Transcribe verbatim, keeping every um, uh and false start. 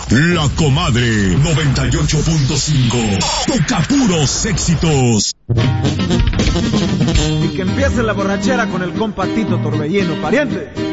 La Comadre noventa y ocho punto cinco. Toca puros éxitos. Y que empiece la borrachera con el compa Tito Torbellino, pariente.